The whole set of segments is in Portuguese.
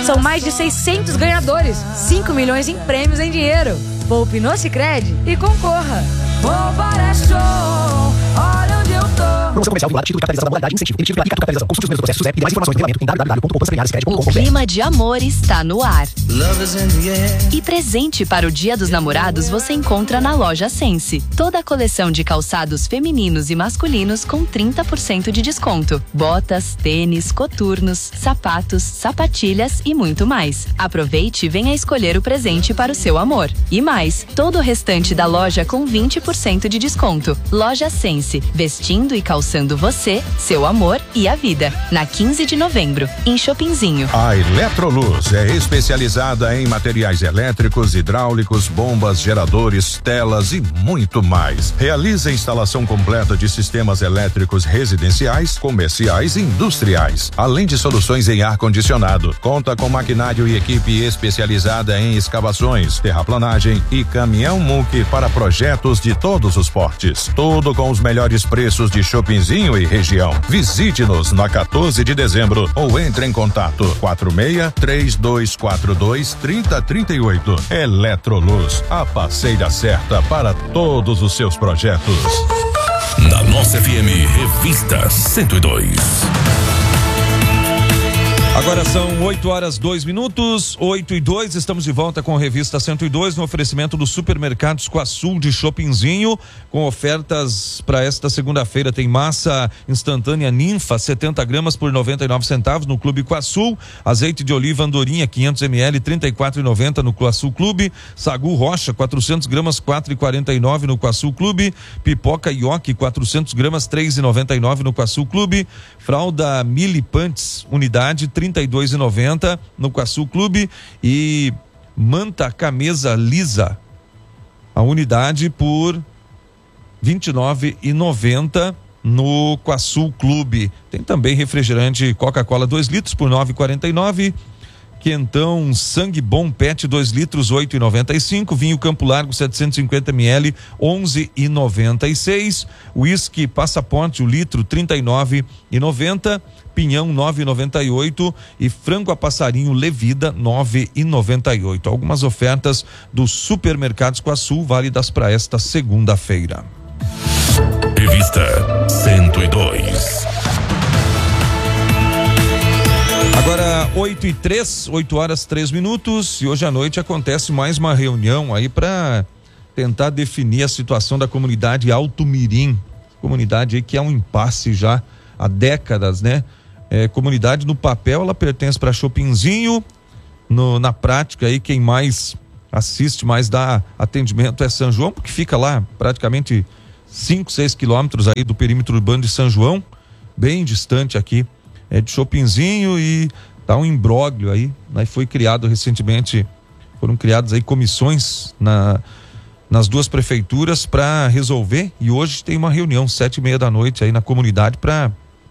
São mais de 600 ganhadores, 5 milhões em prêmios em dinheiro. Poupe no Sicredi e concorra. Poupar é show, olha onde eu tô. Promoção comercial vinculada, título de capitalização da modalidade de incentivo. Emitido pela Capitalização. Consulte os primeiros processos SUSEP e mais informações no regulamento em www.poupança-sicredi.com.br. O clima de amor está no ar. E presente para o Dia dos Namorados você encontra na loja Sense. Toda a coleção de calçados femininos e masculinos com 30% de desconto. Botas, tênis, coturnos, sapatos, sapatilhas e muito mais. Aproveite e venha escolher o presente para o seu amor. E mais, todo o restante da loja com 20% de desconto. Loja Sense, vestindo e calçando você, seu amor e a vida. Na 15 de novembro, em Chopinzinho. A Eletroluz é especializada em materiais elétricos, hidráulicos, bombas, geradores, telas e muito mais. Realiza a instalação completa de sistemas elétricos residenciais, comerciais e industriais, além de soluções em ar-condicionado. Conta com maquinário e equipe especializada em escavações, terraplanagem e caminhão muque para projetos de todos os portes. Tudo com os melhores preços de Chopinzinho e região. Visite-nos na 14 de dezembro ou entre em contato 46-3242-3038. Eletroluz, a parceira certa para todos os seus projetos. Na nossa FM, Revista 102. Agora são 8h02, 8h02, estamos de volta com a Revista 102 no oferecimento dos supermercados Coasul de Chopinzinho, com ofertas para esta segunda-feira. Tem massa instantânea Ninfa, 70 gramas por 99 centavos no Clube Coasul, azeite de oliva Andorinha, 500 ml, 34,90 no Coasul Clube, sagu Rocha, 400 gramas, 4,49 no Coasul Clube, pipoca Ioki, 400 gramas, 3,99 no Coasul Clube, fralda Milipantes, unidade, 32,90 no Coasul Clube, e manta camesa lisa, a unidade por 29,90 no Coasul Clube. Tem também refrigerante Coca-Cola 2 litros por 9,49. Quentão Sangue Bom Pet 2 litros 8,95, vinho Campo Largo 750 ml 11,96, whisky Passaporte o litro 39,90, pinhão 9,98 e frango a passarinho Levida 9,98. Algumas ofertas dos supermercados Coasul válidas para esta segunda-feira. Revista 102. Agora 8h03, e hoje à noite acontece mais uma reunião aí para tentar definir a situação da comunidade Alto Mirim, comunidade aí que é um impasse já há décadas, né? Comunidade no papel ela pertence para Chopinzinho, na prática aí quem mais assiste, mais dá atendimento é São João, porque fica lá praticamente 5-6 quilômetros aí do perímetro urbano de São João, bem distante aqui de Chopinzinho, e tá um imbróglio aí, né? Foi criado recentemente, foram criadas aí comissões nas duas prefeituras para resolver, e hoje tem uma reunião 7:30 da noite aí na comunidade para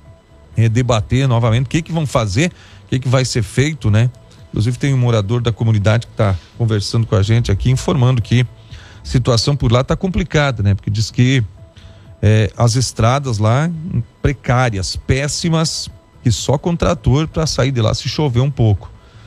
debater novamente o que vão fazer, o que vai ser feito, né? Inclusive tem um morador da comunidade que tá conversando com a gente aqui, informando que a situação por lá tá complicada, né? Porque diz que as estradas lá precárias, péssimas, que só com trator para sair de lá se chover um pouco.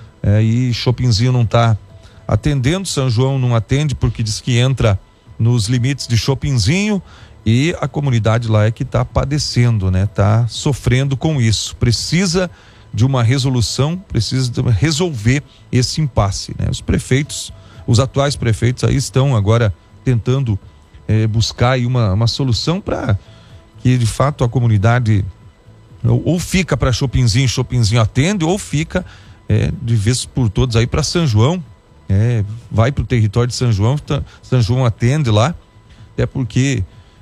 E Chopinzinho não está atendendo, São João não atende porque diz que entra nos limites de Chopinzinho, e a comunidade lá é que está padecendo, né? Está sofrendo com isso. Precisa de uma resolução, precisa resolver esse impasse, né? Os prefeitos, os atuais prefeitos aí estão agora tentando buscar aí uma solução para que de fato a comunidade ou fica para Chopinzinho atende, ou fica de vez por todas aí para São João, vai para o território de São João, São João atende lá, porque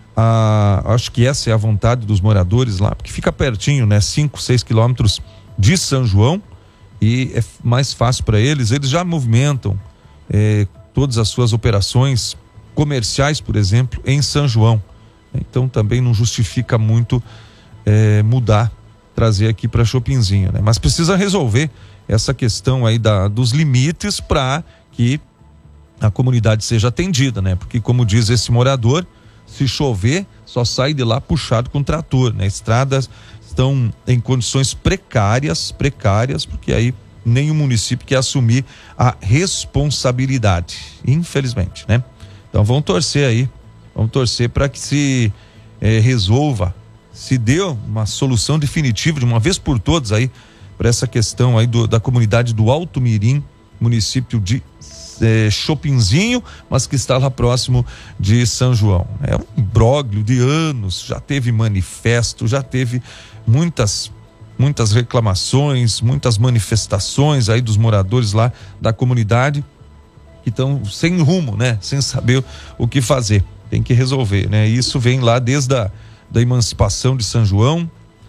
acho que essa é a vontade dos moradores lá, porque fica pertinho, né? 5-6 quilômetros de São João, e é mais fácil para eles já movimentam todas as suas operações comerciais, por exemplo, em São João. Então também não justifica muito mudar, trazer aqui para Chopinzinho, né? Mas precisa resolver essa questão aí dos limites para que a comunidade seja atendida, né? Porque, como diz esse morador, se chover só sai de lá puxado com trator, né? Estradas estão em condições precárias, porque aí nenhum município quer assumir a responsabilidade, infelizmente, né? Então vamos torcer para que se resolva, se dê uma solução definitiva de uma vez por todas aí para essa questão aí da comunidade do Alto Mirim, município de Chopinzinho, mas que está lá próximo de São João. É um imbróglio de anos, já teve manifesto, já teve muitas reclamações, muitas manifestações aí dos moradores lá da comunidade que estão sem rumo, né? Sem saber o que fazer. Tem que resolver, né? Isso vem lá desde da emancipação de São João,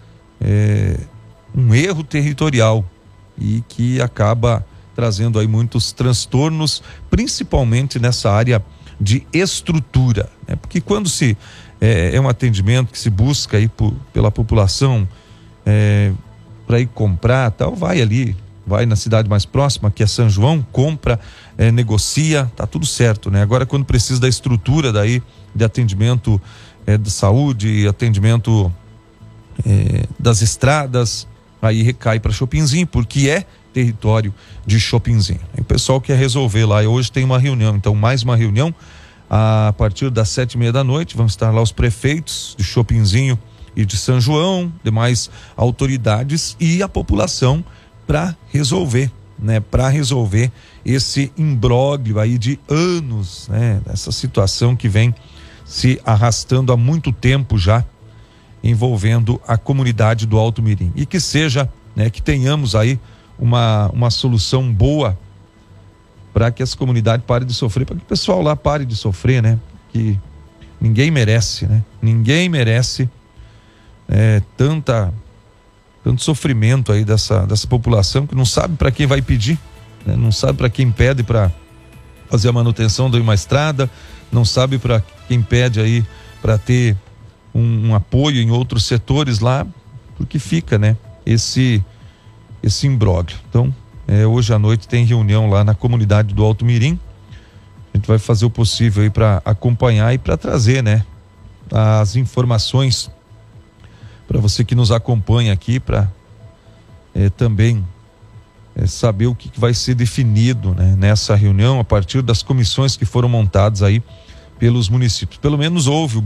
um erro territorial e que acaba trazendo aí muitos transtornos, principalmente nessa área de estrutura, né? Porque quando é um atendimento que se busca aí pela população para ir comprar, tal, vai na cidade mais próxima, que é São João, compra, negocia, tá tudo certo, né? Agora quando precisa da estrutura daí de atendimento de saúde, atendimento das estradas, aí recai para Chopinzinho, porque é território de Chopinzinho. O pessoal quer resolver lá, e hoje tem uma reunião, então mais uma reunião a partir das 7:30 da noite, vão estar lá os prefeitos de Chopinzinho e de São João, demais autoridades e a população para resolver, né? Para resolver esse imbróglio aí de anos, né? Essa situação que vem se arrastando há muito tempo já, envolvendo a comunidade do Alto Mirim. E que seja, né? Que tenhamos aí uma solução boa para que as comunidades parem de sofrer, para que o pessoal lá pare de sofrer, né? Que ninguém merece, né? Ninguém merece tanto sofrimento aí dessa população que não sabe para quem vai pedir, né? Não sabe para quem pede para fazer a manutenção de uma estrada, não sabe para quem pede aí para ter um apoio em outros setores lá, porque fica, né? Esse imbróglio. Então, hoje à noite tem reunião lá na comunidade do Alto Mirim. A gente vai fazer o possível aí para acompanhar e para trazer, né? As informações para você que nos acompanha aqui, para também saber o que vai ser definido, né, nessa reunião a partir das comissões que foram montadas aí pelos municípios. Pelo menos houve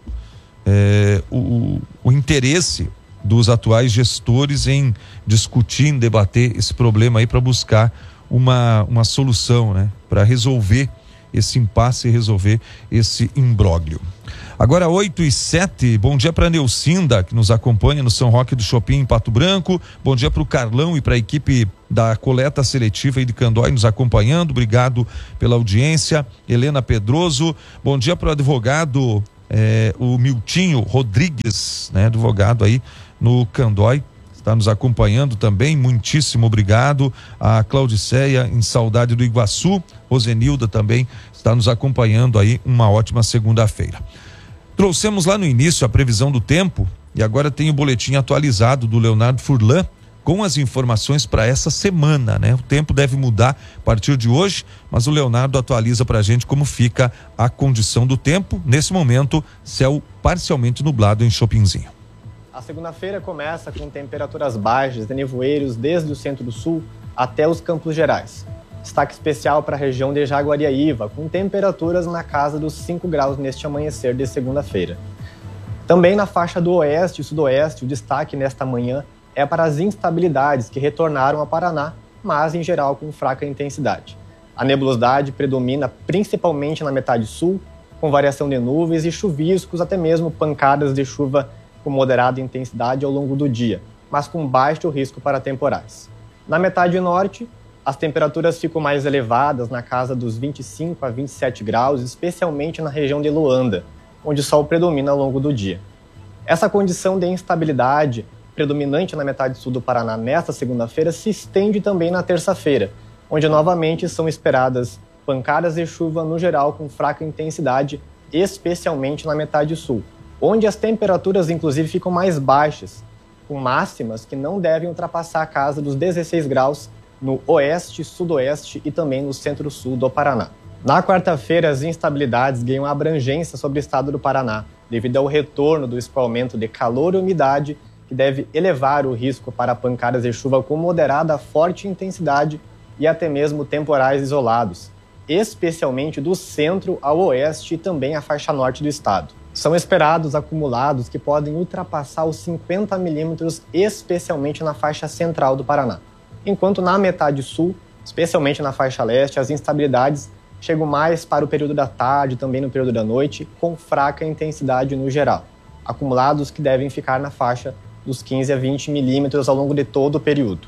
o interesse dos atuais gestores em discutir, em debater esse problema aí para buscar uma solução, né, para resolver esse impasse e resolver esse imbróglio. Agora 8:07, bom dia para Neucinda, que nos acompanha no São Roque do Chopin, em Pato Branco. Bom dia para o Carlão e para a equipe da coleta seletiva aí de Candói nos acompanhando. Obrigado pela audiência. Helena Pedroso, bom dia para o advogado o Miltinho Rodrigues, né, advogado aí no Candói, está nos acompanhando também, muitíssimo obrigado. A Claudiceia em Saudade do Iguaçu, Rosenilda também está nos acompanhando aí, uma ótima segunda-feira. Trouxemos lá no início a previsão do tempo e agora tem o boletim atualizado do Leonardo Furlan com as informações para essa semana, né? O tempo deve mudar a partir de hoje, mas o Leonardo atualiza para a gente como fica a condição do tempo. Nesse momento, céu parcialmente nublado em Chopinzinho. A segunda-feira começa com temperaturas baixas de nevoeiros desde o centro-sul até os Campos Gerais. Destaque especial para a região de Jaguariaíva, com temperaturas na casa dos 5 graus neste amanhecer de segunda-feira. Também na faixa do oeste e sudoeste, o destaque nesta manhã é para as instabilidades que retornaram ao Paraná, mas em geral com fraca intensidade. A nebulosidade predomina principalmente na metade sul, com variação de nuvens e chuviscos, até mesmo pancadas de chuva com moderada intensidade ao longo do dia, mas com baixo risco para temporais. Na metade norte, as temperaturas ficam mais elevadas na casa dos 25 a 27 graus, especialmente na região de Luanda, onde o sol predomina ao longo do dia. Essa condição de instabilidade predominante na metade sul do Paraná nesta segunda-feira se estende também na terça-feira, onde novamente são esperadas pancadas de chuva no geral com fraca intensidade, especialmente na metade sul, onde as temperaturas inclusive ficam mais baixas, com máximas que não devem ultrapassar a casa dos 16 graus no oeste, sudoeste e também no centro-sul do Paraná. Na quarta-feira, as instabilidades ganham abrangência sobre o estado do Paraná, devido ao retorno do escoamento de calor e umidade que deve elevar o risco para pancadas de chuva com moderada a forte intensidade e até mesmo temporais isolados, especialmente do centro ao oeste e também a faixa norte do estado. São esperados acumulados que podem ultrapassar os 50 milímetros, especialmente na faixa central do Paraná. Enquanto na metade sul, especialmente na faixa leste, as instabilidades chegam mais para o período da tarde e também no período da noite, com fraca intensidade no geral. Acumulados que devem ficar na faixa dos 15 a 20 milímetros ao longo de todo o período.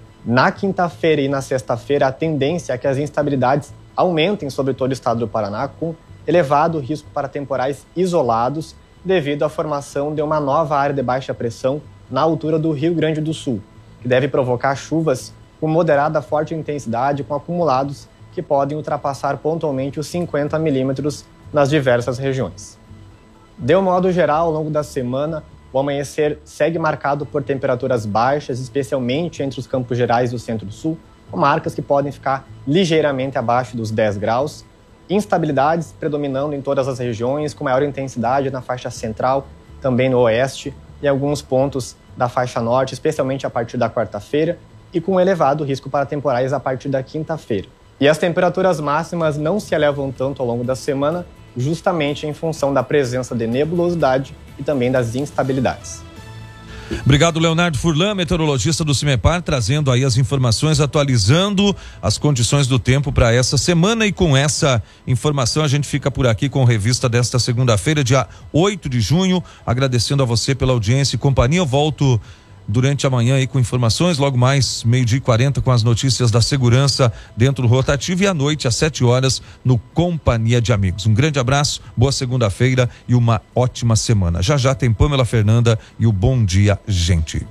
Na quinta-feira e na sexta-feira, a tendência é que as instabilidades aumentem sobre todo o estado do Paraná, com elevado risco para temporais isolados, devido à formação de uma nova área de baixa pressão na altura do Rio Grande do Sul, que deve provocar chuvas com moderada a forte intensidade, com acumulados que podem ultrapassar pontualmente os 50 milímetros nas diversas regiões. De um modo geral, ao longo da semana, o amanhecer segue marcado por temperaturas baixas, especialmente entre os Campos Gerais do Centro-Sul, com marcas que podem ficar ligeiramente abaixo dos 10 graus, instabilidades predominando em todas as regiões, com maior intensidade na faixa central, também no oeste, e alguns pontos da faixa norte, especialmente a partir da quarta-feira, e com elevado risco para temporais a partir da quinta-feira. E as temperaturas máximas não se elevam tanto ao longo da semana, justamente em função da presença de nebulosidade e também das instabilidades. Obrigado, Leonardo Furlan, meteorologista do CIMEPAR, trazendo aí as informações, atualizando as condições do tempo para essa semana. E com essa informação a gente fica por aqui com a revista desta segunda-feira, dia 8 de junho, agradecendo a você pela audiência e companhia. Eu volto durante a manhã aí com informações, logo mais 12h40 com as notícias da segurança dentro do rotativo, e à noite às 7 horas no Companhia de Amigos. Um grande abraço, boa segunda-feira e uma ótima semana. Já já tem Pamela Fernanda e o Bom Dia, Gente.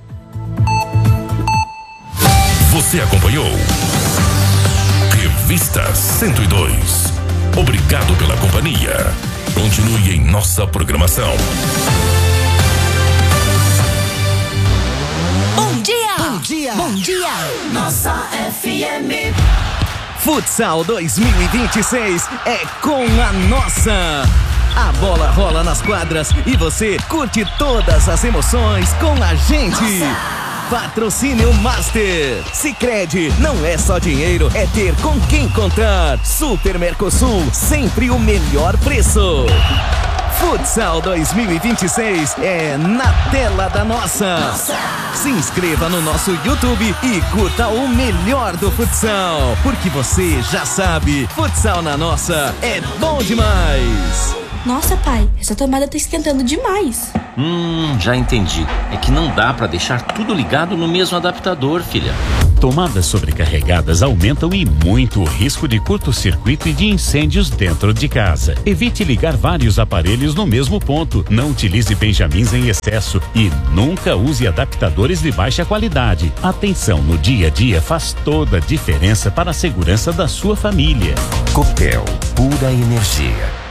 Você acompanhou Revista 102. Obrigado pela companhia. Continue em nossa programação. Bom dia! Nossa FM. Futsal 2026 é com a nossa. A bola rola nas quadras e você curte todas as emoções com a gente. Patrocínio Master. Sicredi, não é só dinheiro, é ter com quem contar. Super Mercosul, sempre o melhor preço. Futsal 2026 é na tela da nossa. Se inscreva no nosso YouTube e curta o melhor do futsal, porque você já sabe, futsal na nossa é bom demais. Nossa, pai, essa tomada tá esquentando demais. Já entendi. É que não dá pra deixar tudo ligado no mesmo adaptador, filha. Tomadas sobrecarregadas aumentam e muito o risco de curto-circuito e de incêndios dentro de casa. Evite ligar vários aparelhos no mesmo ponto. Não utilize benjamins em excesso e nunca use adaptadores de baixa qualidade. Atenção no dia a dia faz toda a diferença para a segurança da sua família. Copel, pura energia.